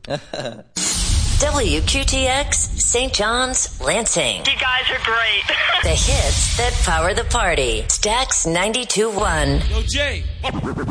WQTX, St. John's, Lansing. You guys are great. The hits that power the party. Stax 92.1. Yo, Jay.